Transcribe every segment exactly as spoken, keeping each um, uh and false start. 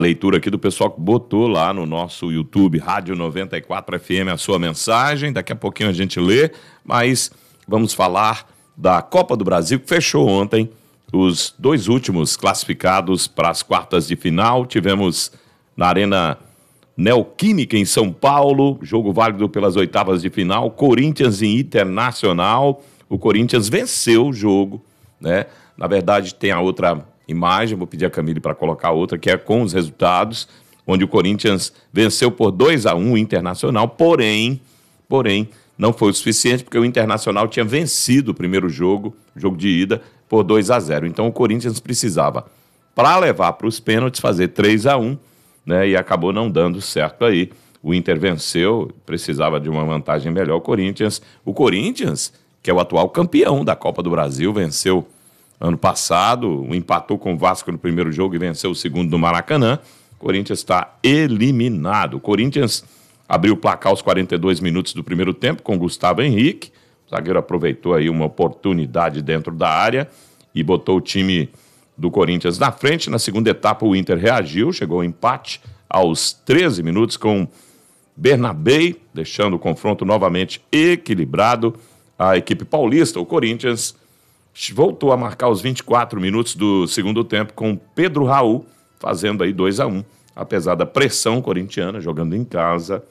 Leitura aqui do pessoal que botou lá no nosso YouTube, Rádio noventa e quatro F M, a sua mensagem. Daqui a pouquinho a gente lê, mas vamos falar da Copa do Brasil, que fechou ontem. Os dois últimos classificados para as quartas de final. Tivemos na Arena Neoquímica, em São Paulo, jogo válido pelas oitavas de final, Corinthians e Internacional. O Corinthians venceu o jogo, né? Na verdade, tem a outra imagem, vou pedir a Camille para colocar outra, que é com os resultados, onde o Corinthians venceu por dois a um o Internacional, porém, porém, não foi o suficiente, porque o Internacional tinha vencido o primeiro jogo, jogo de ida, por dois a zero. Então o Corinthians precisava, para levar para os pênaltis, fazer três a um, né, e acabou não dando certo aí. O Inter venceu, precisava de uma vantagem melhor. O Corinthians, o Corinthians, que é o atual campeão da Copa do Brasil, venceu ano passado, empatou com o Vasco no primeiro jogo e venceu o segundo no Maracanã. O Corinthians está eliminado. O Corinthians abriu o placar aos quarenta e dois minutos do primeiro tempo com Gustavo Henrique. O zagueiro aproveitou aí uma oportunidade dentro da área e botou o time do Corinthians na frente. Na segunda etapa, o Inter reagiu, chegou ao empate aos treze minutos com Bernabé, deixando o confronto novamente equilibrado. A equipe paulista, o Corinthians, voltou a marcar os vinte e quatro minutos do segundo tempo com Pedro Raul, fazendo aí dois a um. Apesar da pressão corintiana, jogando em casa,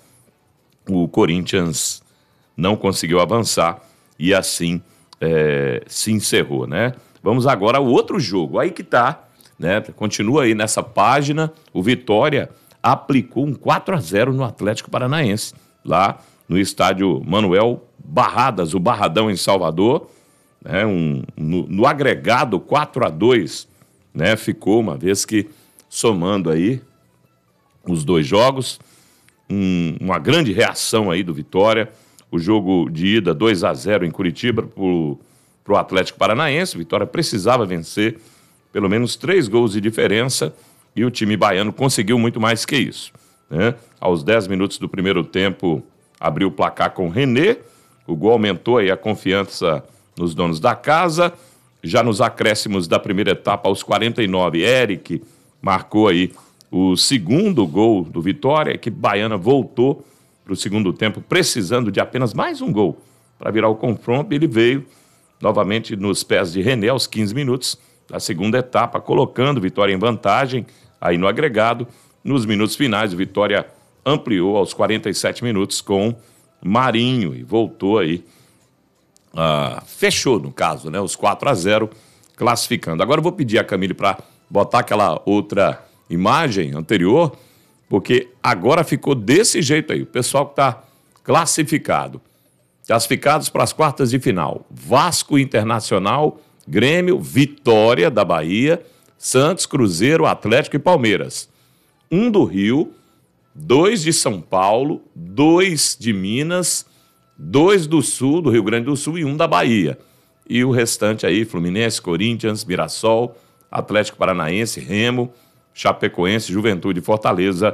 o Corinthians não conseguiu avançar e assim é, se encerrou, né? Vamos agora ao outro jogo. Aí que tá, né? Continua aí nessa página. O Vitória aplicou um quatro a zero no Atlético Paranaense, lá no estádio Manuel Barradas, o Barradão, em Salvador. Né? Um, no, no agregado quatro a dois, né? Ficou, uma vez que somando aí os dois jogos, um, uma grande reação aí do Vitória. O jogo de ida dois a zero em Curitiba para o Atlético Paranaense. Vitória precisava vencer pelo menos três gols de diferença e o time baiano conseguiu muito mais que isso, né? Aos dez minutos do primeiro tempo, abriu o placar com René. O gol aumentou aí a confiança nos donos da casa. Já nos acréscimos da primeira etapa, aos quarenta e nove, Eric marcou aí o segundo gol do Vitória. A equipe baiana voltou para o segundo tempo, precisando de apenas mais um gol para virar o confronto. Ele veio novamente nos pés de René aos quinze minutos da segunda etapa, colocando Vitória em vantagem aí no agregado. Nos minutos finais, o Vitória ampliou aos quarenta e sete minutos com Marinho e voltou aí, uh, fechou no caso, né, os quatro a zero, classificando. Agora eu vou pedir a Camille para botar aquela outra imagem anterior, porque agora ficou desse jeito aí. O pessoal que está classificado. Classificados para as quartas de final: Vasco, Internacional, Grêmio, Vitória da Bahia, Santos, Cruzeiro, Atlético e Palmeiras. Um do Rio, dois de São Paulo, dois de Minas, dois do Sul, do Rio Grande do Sul, e um da Bahia. E o restante aí, Fluminense, Corinthians, Mirassol, Atlético Paranaense, Remo, Chapecoense, Juventude e Fortaleza,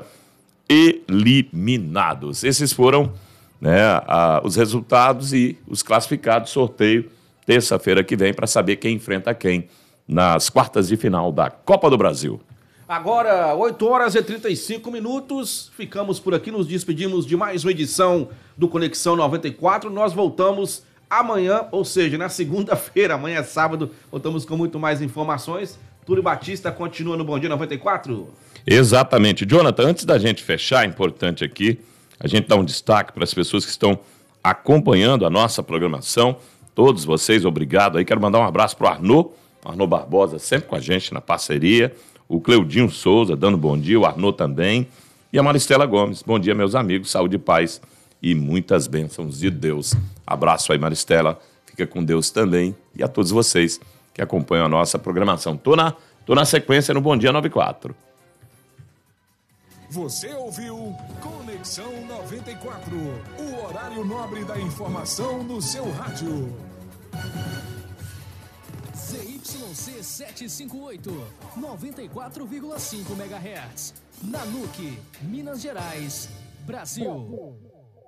eliminados. Esses foram, né, a, os resultados e os classificados. Sorteio terça-feira que vem para saber quem enfrenta quem nas quartas de final da Copa do Brasil. Agora, oito horas e trinta e cinco minutos, ficamos por aqui, nos despedimos de mais uma edição do Conexão noventa e quatro. Nós voltamos amanhã, ou seja, na segunda-feira, amanhã é sábado, voltamos com muito mais informações. Túlio Batista continua no Bom Dia noventa e quatro. Exatamente. Jonathan, antes da gente fechar, é importante aqui a gente dar um destaque para as pessoas que estão acompanhando a nossa programação. Todos vocês, obrigado aí. Quero mandar um abraço para o Arnô, Arnô Barbosa, sempre com a gente na parceria. O Cleudinho Souza, dando bom dia, o Arnô também. E a Maristela Gomes. Bom dia, meus amigos, saúde e paz e muitas bênçãos de Deus. Abraço aí, Maristela. Fica com Deus também. E a todos vocês que acompanham a nossa programação. Tô na, tô na sequência no Bom Dia noventa e quatro. Você ouviu Conexão noventa e quatro, o horário nobre da informação no seu rádio. Z Y C setecentos e cinquenta e oito, noventa e quatro vírgula cinco megahertz. Nanuque, Minas Gerais, Brasil.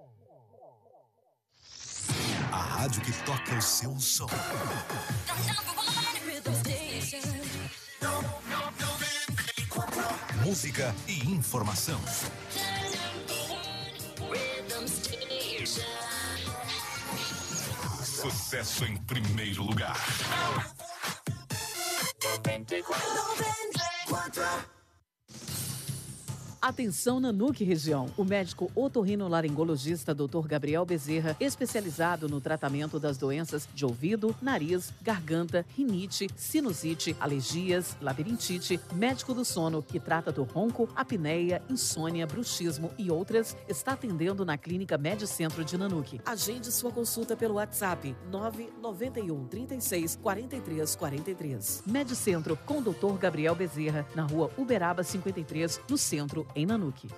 A rádio que toca o seu som. música e informação. Sucesso em primeiro lugar. Atenção Nanuque região. O médico otorrinolaringologista doutor Gabriel Bezerra, especializado no tratamento das doenças de ouvido, nariz, garganta, rinite, sinusite, alergias, labirintite, médico do sono, que trata do ronco, apneia, insônia, bruxismo e outras, está atendendo na Clínica Medicentro de Nanuque. Agende sua consulta pelo WhatsApp nove nove um, trinta e seis, quarenta e três quarenta e três. Medicentro com doutor Gabriel Bezerra, na rua Uberaba cinquenta e três, no centro, em Nanuque.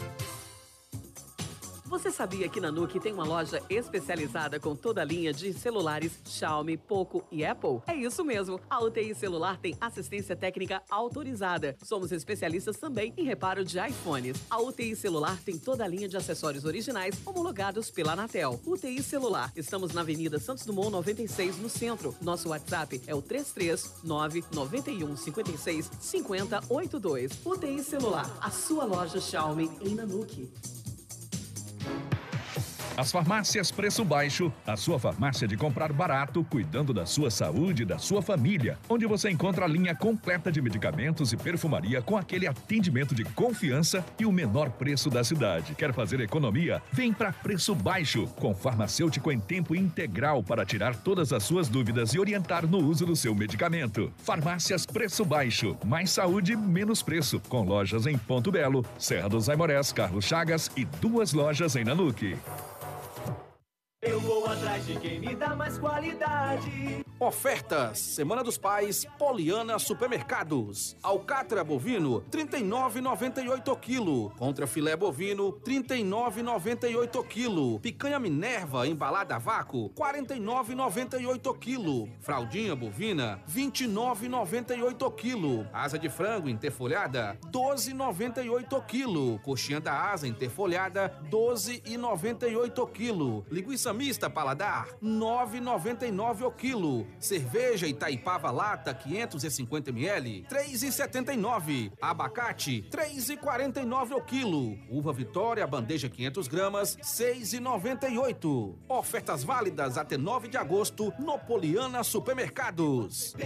Você sabia que Nanuque tem uma loja especializada com toda a linha de celulares Xiaomi, Poco e Apple? É isso mesmo, a U T I Celular tem assistência técnica autorizada. Somos especialistas também em reparo de iPhones. A U T I Celular tem toda a linha de acessórios originais homologados pela Anatel. U T I Celular, estamos na Avenida Santos Dumont noventa e seis, no centro. Nosso WhatsApp é o três três nove, nove um, cinco seis, cinco zero oito dois. U T I Celular, a sua loja Xiaomi em Nanuque. As farmácias Preço Baixo, a sua farmácia de comprar barato, cuidando da sua saúde e da sua família, onde você encontra a linha completa de medicamentos e perfumaria com aquele atendimento de confiança e o menor preço da cidade. Quer fazer economia? Vem para Preço Baixo, com farmacêutico em tempo integral para tirar todas as suas dúvidas e orientar no uso do seu medicamento. Farmácias Preço Baixo, mais saúde, menos preço, com lojas em Ponto Belo, Serra dos Aimorés, Carlos Chagas e duas lojas em Nanuque. Eu vou atrás de quem me dá mais qualidade. Ofertas, Semana dos Pais, Poliana Supermercados. Alcatra bovino, trinta e nove reais e noventa e oito centavos o quilo. Contra filé bovino, trinta e nove reais e noventa e oito centavos o quilo. Picanha Minerva embalada a vácuo, quarenta e nove reais e noventa e oito centavos o quilo. Fraldinha bovina, vinte e nove reais e noventa e oito centavos o quilo. Asa de frango interfolhada, doze reais e noventa e oito centavos o quilo. Coxinha da asa interfolhada, doze reais e noventa e oito centavos o quilo. Linguiça mista paladar, nove reais e noventa e nove centavos o quilo. Cerveja Itaipava lata quinhentos e cinquenta mililitros, três reais e setenta e nove centavos. Abacate, três reais e quarenta e nove centavos o quilo. Uva Vitória bandeja quinhentas gramas, seis reais e noventa e oito centavos. Ofertas válidas até nove de agosto no Poliana Supermercados.